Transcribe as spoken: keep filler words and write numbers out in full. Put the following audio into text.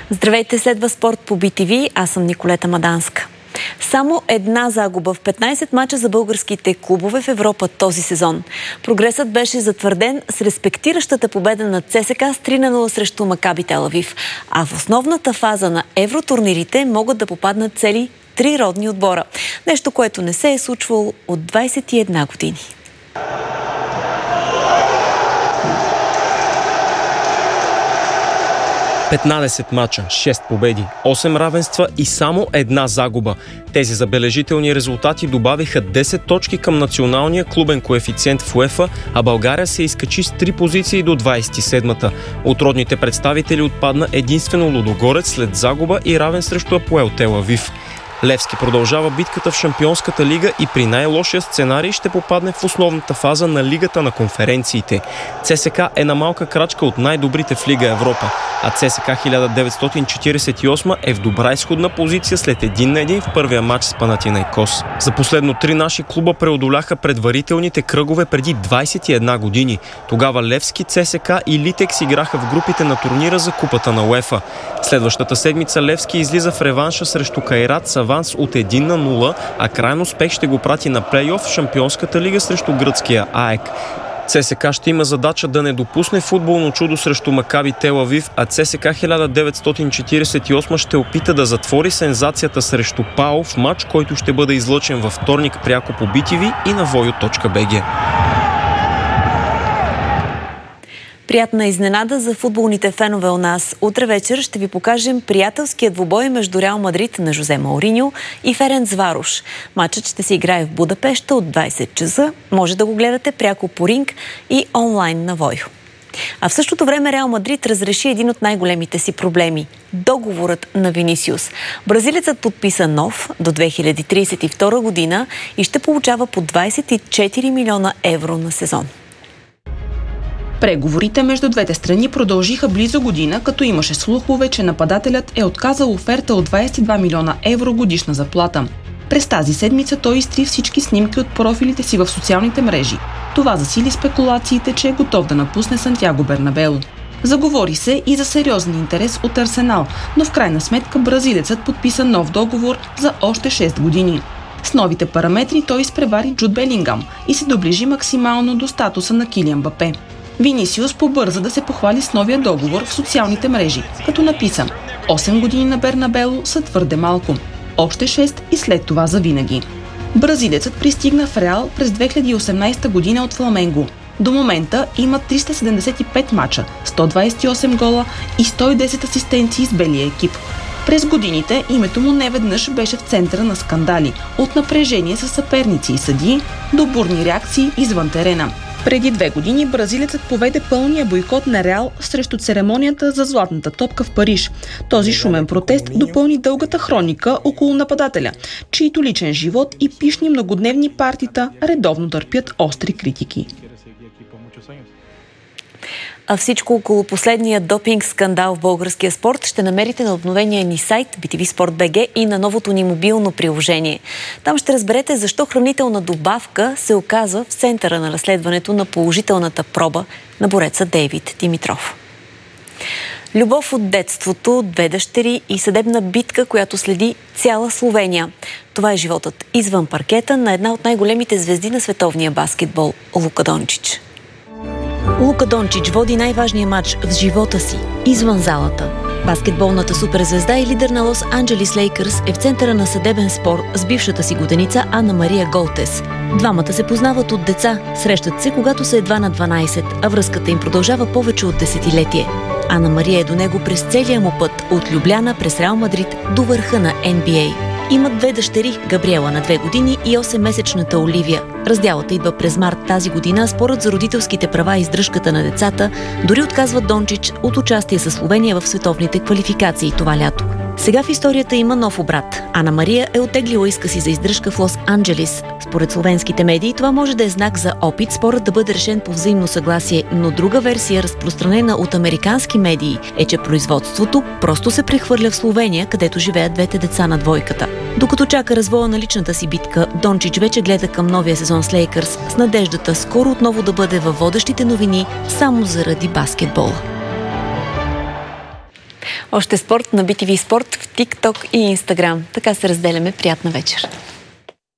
Здравейте, следва спорт по Би Ти Ви. Аз съм Николета Маданска. Само една загуба в петнайсет мача за българските клубове в Европа този сезон. Прогресът беше затвърден с респектиращата победа на ЦСКА с три на нула срещу Макаби Тел Авив. А в основната фаза на евротурнирите могат да попаднат цели три родни отбора. Нещо, което не се е случвало от двайсет и една години. петнайсет мача, шест победи, осем равенства и само една загуба. Тези забележителни резултати добавиха десет точки към националния клубен коефициент в УЕФА, а България се изкачи с три позиции до двайсет и седма-та. От родните представители отпадна единствено Лудогорец след загуба и равен срещу Апоел Тел Авив. Левски продължава битката в Шампионската лига и при най-лошия сценарий ще попадне в основната фаза на Лигата на конференциите. ЦСКА е на малка крачка от най-добрите в Лига Европа, а ЦСКА хиляда деветстотин четирийсет и осма е в добра изходна позиция след един на един в първия матч с Панатинайкос. За последно три наши клуба преодоляха предварителните кръгове преди двайсет и една години. Тогава Левски, ЦСКА и Литекс играха в групите на турнира за Купата на УЕФА. Следващата седмица Левски излиза в реванша срещу Кайрат с аванс от един на нула, а крайен успех ще го прати на плейоф в Шампионската лига срещу гръцкия АЕК. ЦСКА ще има задача да не допусне футболно чудо срещу Макаби Тел Авив, а ЦСКА хиляда деветстотин четирийсет и осма ще опита да затвори сензацията срещу ПАО в матч, който ще бъде излъчен във вторник пряко по Би Ти Ви и на войо точка би джи. Приятна изненада за футболните фенове у нас. Утре вечер ще ви покажем приятелския двубой между Реал Мадрид на Жозе Мауриньо и Ференцварош. Матчът ще се играе в Будапеща от двайсет часа. Може да го гледате пряко по Ринг и онлайн на войо. А в същото време Реал Мадрид разреши един от най-големите си проблеми – договорът на Винисиус. Бразилецът подписа нов до две хиляди трийсет и втора година и ще получава по двайсет и четири милиона евро на сезон. Преговорите между двете страни продължиха близо година, като имаше слухове, че нападателят е отказал оферта от двайсет и два милиона евро годишна заплата. През тази седмица той изтри всички снимки от профилите си в социалните мрежи. Това засили спекулациите, че е готов да напусне Сантяго Бернабеу. Заговори се и за сериозен интерес от Арсенал, но в крайна сметка бразилецът подписа нов договор за още шест години. С новите параметри той изпревари Джуд Белингам и се доближи максимално до статуса на Килиан Мбапе. Винисиус побърза да се похвали с новия договор в социалните мрежи, като написа: осем години на Бернабеу са твърде малко. Още шест и след това завинаги. Бразилецът пристигна в Реал през две хиляди и осемнайсета година от Фламенго. До момента има триста седемдесет и пет мача, сто двайсет и осем гола и сто и десет асистенции с белия екип. През годините името му неведнъж беше в центъра на скандали, от напрежение с съперници и съдии до бурни реакции извън терена. Преди две години бразилецът поведе пълния бойкот на Реал срещу церемонията за златната топка в Париж. Този шумен протест допълни дългата хроника около нападателя, чието личен живот и пишни многодневни партита редовно търпят остри критики. А всичко около последния допинг скандал в българския спорт ще намерите на обновения ни сайт Би Ти Ви Спорт точка Би Джи и на новото ни мобилно приложение. Там ще разберете защо хранителна добавка се оказва в центъра на разследването на положителната проба на бореца Дейвид Димитров. Любов от детството, две дъщери и съдебна битка, която следи цяла Словения. Това е животът извън паркета на една от най-големите звезди на световния баскетбол – Лука Дончич. Лука Дончич води най-важния матч в живота си, извън залата. Баскетболната суперзвезда и лидер на Лос Анджелис Лейкърс е в центъра на съдебен спор с бившата си годеница Ана Мария Голтес. Двамата се познават от деца, срещат се, когато са едва на дванайсет, а връзката им продължава повече от десетилетие. Ана Мария е до него през целия му път, от Любляна през Реал Мадрид до върха на Ен Би Ей. Имат две дъщери, Габриела на две години и осеммесечната Оливия. Разделата идва през март тази година. Спорът за родителските права и издръжката на децата дори отказва Дончич от участие със Словения в световните квалификации това лято. Сега в историята има нов обрат. Ана Мария е оттеглила иска си за издръжка в Лос Анджелис. Според словенските медии това може да е знак за опит спорът да бъде решен по взаимно съгласие, но друга версия, разпространена от американски медии, е, че производството просто се прехвърля в Словения, където живеят двете деца на двойката. Докато чака развоя на личната си битка, Дончич вече гледа към новия сезон с Лейкърс с надеждата скоро отново да бъде във водещите новини само заради баскетбола. Още спорт на би ти ви Спорт в TikTok и Instagram. Така се разделяме. Приятна вечер.